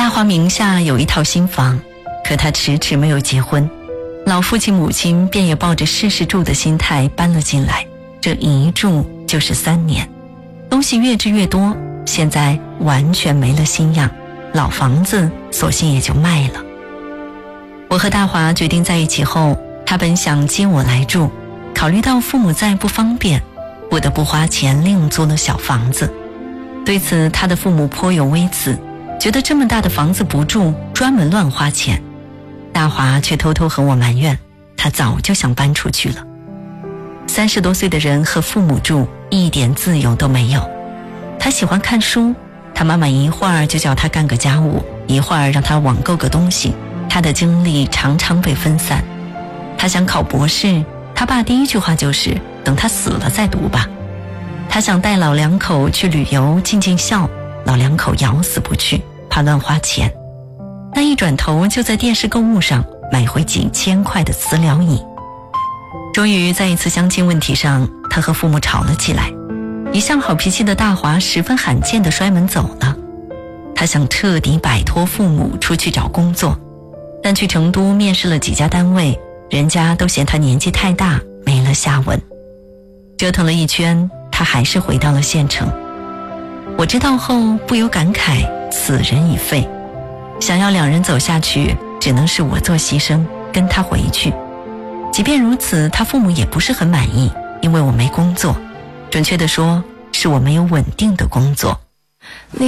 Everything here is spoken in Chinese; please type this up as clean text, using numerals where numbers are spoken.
大华名下有一套新房，可他迟迟没有结婚，老父亲母亲便也抱着试试住的心态搬了进来，这一住就是3年，东西越置越多，现在完全没了新样，老房子索性也就卖了。我和大华决定在一起后，他本想接我来住，考虑到父母在不方便，不得不花钱另租了小房子。对此他的父母颇有微词，觉得这么大的房子不住，专门乱花钱。大华却偷偷和我埋怨，他早就想搬出去了。30多岁的人和父母住，一点自由都没有。他喜欢看书，他妈妈一会儿就叫他干个家务，一会儿让他网购个东西，他的精力常常被分散。他想考博士，他爸第一句话就是等他死了再读吧。他想带老两口去旅游尽尽孝，老两口咬死不去，怕乱花钱。那一转头就在电视购物上买回几千块的磁疗椅。终于在一次相亲问题上，他和父母吵了起来，一向好脾气的大华十分罕见地摔门走了。他想彻底摆脱父母出去找工作，但去成都面试了几家单位，人家都嫌他年纪太大，没了下文。折腾了一圈，他还是回到了县城。我知道后不由感慨，此人已废。想要2人走下去，只能是我做牺牲，跟他回去。即便如此，他父母也不是很满意，因为我没工作，准确地说，是我没有稳定的工作。